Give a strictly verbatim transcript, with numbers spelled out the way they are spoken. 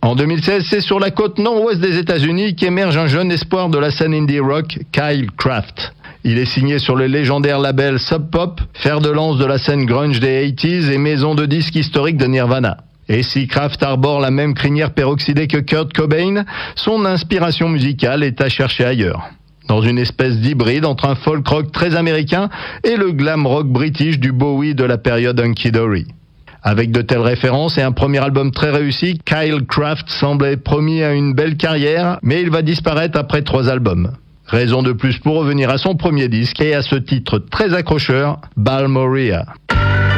En deux mille seize, c'est sur la côte nord-ouest des États-Unis qu'émerge un jeune espoir de la scène indie rock, Kyle Craft. Il est signé sur le légendaire label Sub Pop, fer de lance de la scène grunge des quatre-vingt-dix et maison de disques historique de Nirvana. Et si Craft arbore la même crinière peroxydée que Kurt Cobain, son inspiration musicale est à chercher ailleurs. Dans une espèce d'hybride entre un folk rock très américain et le glam rock british du Bowie de la période Hunky Dory. Avec de telles références et un premier album très réussi, Kyle Craft semblait promis à une belle carrière, mais il va disparaître après trois albums. Raison de plus pour revenir à son premier disque et à ce titre très accrocheur, Balmorhea.